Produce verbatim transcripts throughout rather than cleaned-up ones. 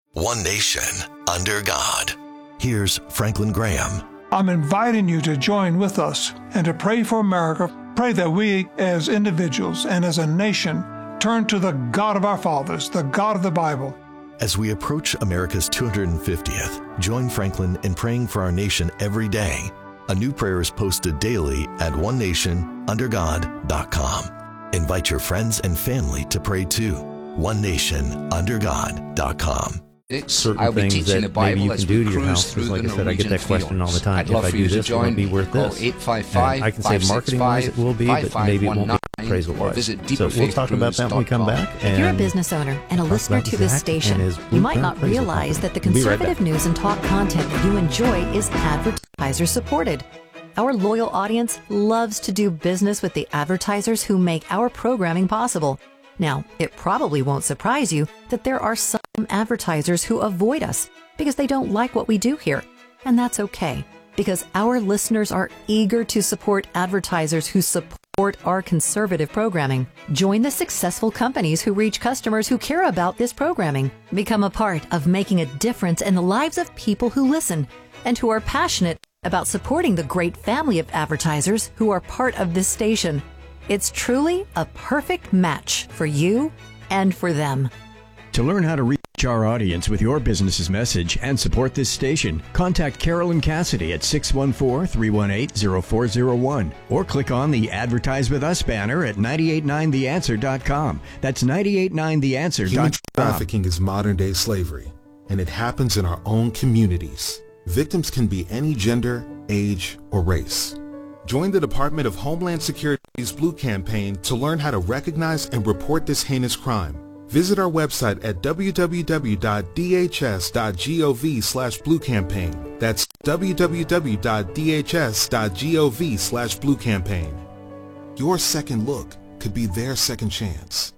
One nation, under God. Here's Franklin Graham. I'm inviting you to join with us and to pray for America. Pray that we, as individuals and as a nation, turn to the God of our fathers, the God of the Bible. As we approach America's two hundred fiftieth, join Franklin in praying for our nation every day. A new prayer is posted daily at one nation under god dot com. Invite your friends and family to pray too. one nation under god dot com. Certain I'll be things teaching that the Bible maybe you as can we do to your cruise house. through Because like the I said, I get that Norwegian question all the fields. time. I'd If love I for do you to this, will it join. be worth Call this? eight five And five, I can say marketing-wise it will be, but maybe it won't be appraisal-wise. visit So we'll talk about that when we come back. If you're a business owner and a listener to this station, you might not realize that the conservative news and talk content you enjoy is advertiser supported. Our loyal audience loves to do business with the advertisers who make our programming possible. Now, it probably won't surprise you that there are some advertisers who avoid us because they don't like what we do here. And that's okay, because our listeners are eager to support advertisers who support our conservative programming. Join the successful companies who reach customers who care about this programming. Become a part of making a difference in the lives of people who listen and who are passionate about supporting the great family of advertisers who are part of this station. It's truly a perfect match for you and for them. To learn how to reach our audience with your business's message and support this station, contact Carolyn Cassidy at six one four, three one eight, zero four zero one or click on the Advertise With Us banner at nine eight nine the answer dot com. That's nine eight nine the answer dot com. Human trafficking is modern-day slavery, and it happens in our own communities. Victims can be any gender, age, or race. Join the Department of Homeland Security's Blue Campaign to learn how to recognize and report this heinous crime. Visit our website at w w w dot d h s dot gov slash blue campaign. That's w w w dot d h s dot gov slash blue campaign. Your second look could be their second chance.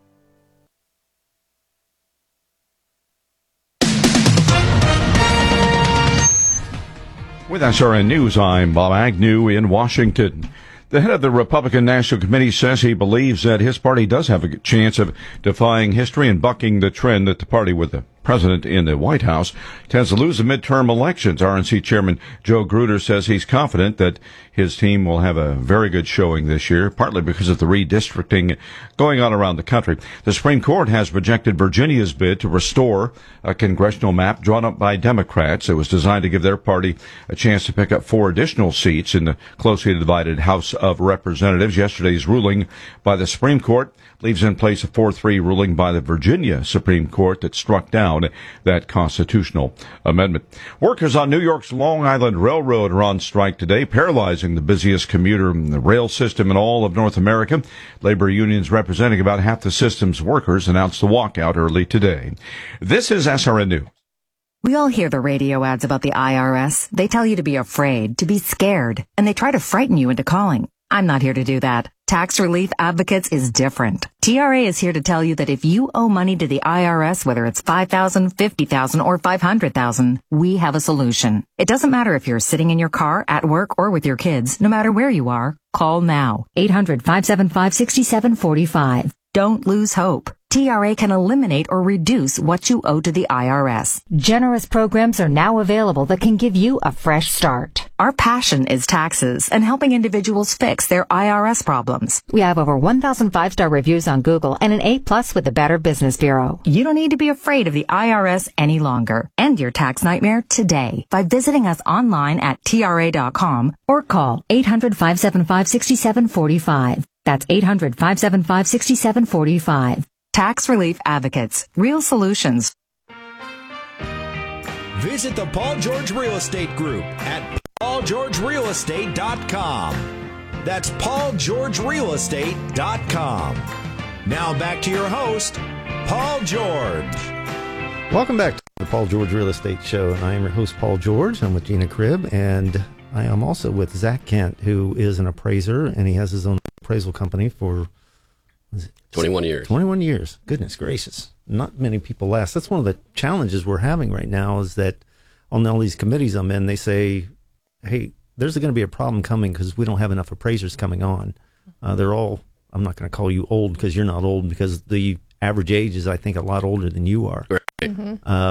With S R N News, I'm Bob Agnew in Washington. The head of the Republican National Committee says he believes that his party does have a chance of defying history and bucking the trend that the party with the president in the White House tends to lose the midterm elections. R N C Chairman Joe Gruder says he's confident that his team will have a very good showing this year, partly because of the redistricting going on around the country. The Supreme Court has rejected Virginia's bid to restore a congressional map drawn up by Democrats. It was designed to give their party a chance to pick up four additional seats in the closely divided House of Representatives. Yesterday's ruling by the Supreme Court leaves in place a four three ruling by the Virginia Supreme Court that struck down that constitutional amendment. Workers on New York's Long Island Railroad are on strike today, paralyzing the busiest commuter rail system in all of North America. Labor unions representing about half the system's workers announced the walkout early today. This is S R N News. We all hear the radio ads about the I R S. They tell you to be afraid, to be scared, and they try to frighten you into calling. I'm not here to do that. Tax Relief Advocates is different. T R A is here to tell you that if you owe money to the I R S, whether it's five thousand dollars, fifty thousand dollars, or five hundred thousand dollars, we have a solution. It doesn't matter if you're sitting in your car, at work, or with your kids. No matter where you are, call now. eight hundred, five seven five, six seven four five. Don't lose hope. T R A can eliminate or reduce what you owe to the I R S. Generous programs are now available that can give you a fresh start. Our passion is taxes and helping individuals fix their I R S problems. We have over one thousand five-star reviews on Google and an A plus with the Better Business Bureau. You don't need to be afraid of the I R S any longer. End your tax nightmare today by visiting us online at T R A dot com or call eight hundred, five seven five, six seven four five. That's eight hundred, five seven five, six seven four five. Tax Relief Advocates. Real solutions. Visit the Paul George Real Estate Group at paul george real estate dot com. That's paul george real estate dot com. Now back to your host, Paul George. Welcome back to the Paul George Real Estate Show. I am your host, Paul George. I'm with Gina Cribb, and I am also with Zach Kent, who is an appraiser, and he has his own appraisal company for twenty-one years. twenty-one years. Goodness gracious. Not many people last. That's one of the challenges we're having right now is that on all these committees I'm in, they say, hey, there's going to be a problem coming because we don't have enough appraisers coming on. Uh, they're all, I'm not going to call you old because you're not old, because the average age is, I think, a lot older than you are. Right. Mm-hmm. Uh,